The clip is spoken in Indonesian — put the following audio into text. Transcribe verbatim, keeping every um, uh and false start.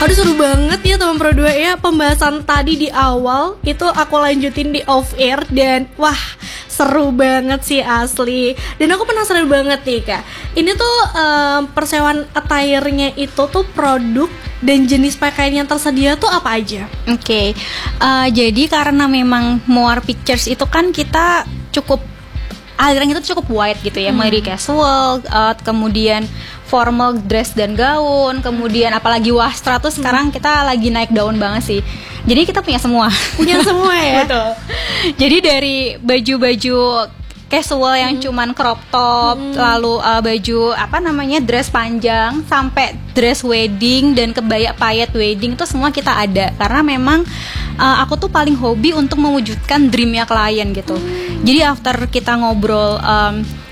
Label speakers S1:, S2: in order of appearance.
S1: Aduh seru banget ya teman Pro dua ya. Pembahasan tadi di awal itu aku lanjutin di off air. Dan wah seru banget sih asli. Dan aku penasaran banget nih Kak, ini tuh um, persewaan attire-nya itu tuh produk dan jenis pakaian yang tersedia tuh apa aja?
S2: Oke, okay. uh, jadi karena memang Moar Pictures itu kan kita cukup aliran itu cukup wide gitu ya, hmm. mulai dari casual, uh, kemudian formal dress dan gaun, kemudian apalagi wastra tuh sekarang hmm. kita lagi naik daun banget sih. Jadi kita punya semua.
S1: Punya semua ya.
S2: Betul. Jadi dari baju-baju casual yang hmm. cuman crop top, hmm. lalu uh, baju apa namanya dress panjang sampai dress wedding dan kebaya payet wedding itu semua kita ada. Karena memang uh, aku tuh paling hobi untuk mewujudkan dreamnya klien gitu. Hmm. Jadi after kita ngobrol um,